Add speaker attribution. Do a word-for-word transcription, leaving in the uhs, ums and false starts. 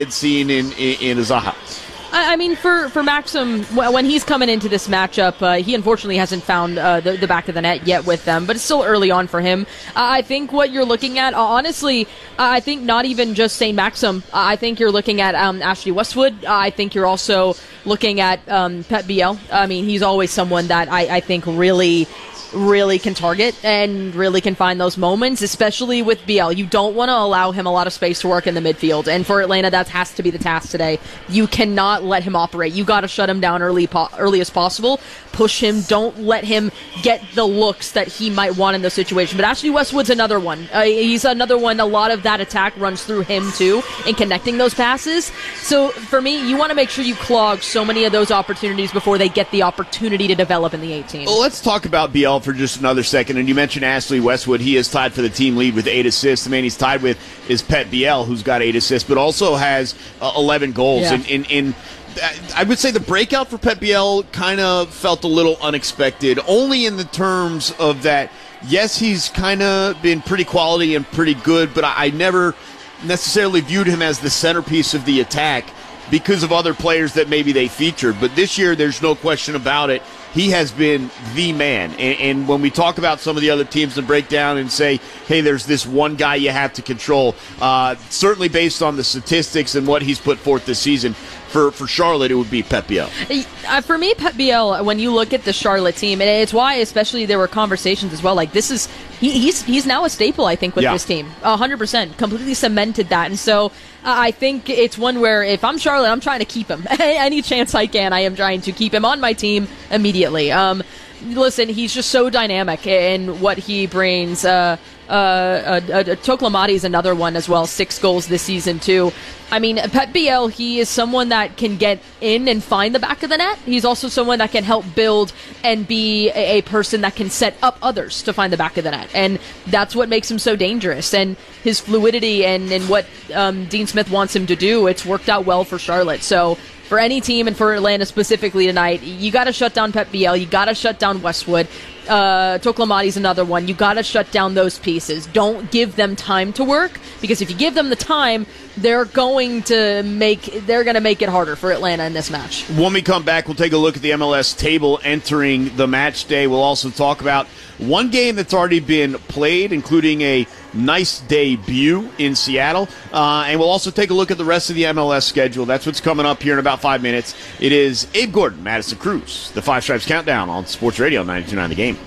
Speaker 1: seen in, in, in Azaha.
Speaker 2: I mean, for, for Maxim, when he's coming into this matchup, uh, he unfortunately hasn't found uh, the, the back of the net yet with them, but it's still early on for him. Uh, I think what you're looking at, uh, honestly, uh, I think not even just Saint Maxim. Uh, I think you're looking at um, Ashley Westwood. Uh, I think you're also looking at um, Pep Biel. I mean, he's always someone that I, I think really... really can target and really can find those moments, especially with Biel. You don't want to allow him a lot of space to work in the midfield, and for Atlanta, that has to be the task today. You cannot let him operate. You got to shut him down early, po- early as possible. Push him. Don't let him get the looks that he might want in the situation. But Ashley Westwood's another one. Uh, he's another one. A lot of that attack runs through him, too, in connecting those passes. So, for me, you want to make sure you clog so many of those opportunities before they get the opportunity to develop in the eighteen.
Speaker 1: Well, let's talk about Biel for just another second. And you mentioned Ashley Westwood. He is tied for the team lead with eight assists. The man he's tied with is Pep Biel, who's got eight assists, but also has uh, eleven goals.
Speaker 2: Yeah.
Speaker 1: And in, in, in I would say the breakout for Pep Biel kind of felt a little unexpected, only in the terms of that, yes, he's kind of been pretty quality and pretty good, but I, I never necessarily viewed him as the centerpiece of the attack because of other players that maybe they featured. But this year, there's no question about it. He has been the man. And, and when we talk about some of the other teams and break down and say, hey, there's this one guy you have to control, uh, certainly based on the statistics and what he's put forth this season, for, for Charlotte, it would be Pep Biel.
Speaker 2: Uh, for me, Pep Biel, when you look at the Charlotte team, and it's why especially there were conversations as well, like this is, he, he's he's now a staple, I think, with
Speaker 1: yeah.
Speaker 2: this team. one hundred percent. Completely cemented that. And so uh, I think it's one where if I'm Charlotte, I'm trying to keep him. Any chance I can, I am trying to keep him on my team immediately. Um, listen, he's just so dynamic in what he brings. Uh, uh, uh, uh, Toklamati is another one as well, six goals this season too. I mean, Pep Biel, he is someone that can get in and find the back of the net. He's also someone that can help build and be a, a person that can set up others to find the back of the net. And that's what makes him so dangerous. And his fluidity and, and what um, Dean Smith wants him to do, it's worked out well for Charlotte. So for any team and for Atlanta specifically tonight, you got to shut down Pep Biel. You got to shut down Westwood. Uh, Toklamati's another one. You got to shut down those pieces. Don't give them time to work, because if you give them the time, they're going to make they're going to make it harder for Atlanta in this match.
Speaker 1: When we come back, we'll take a look at the M L S table entering the match day. We'll also talk about one game that's already been played, including a nice debut in Seattle. Uh, and we'll also take a look at the rest of the M L S schedule. That's what's coming up here in about five minutes. It is Abe Gordon, Madison Cruz, the Five Stripes Countdown on Sports Radio ninety-two point nine The Game.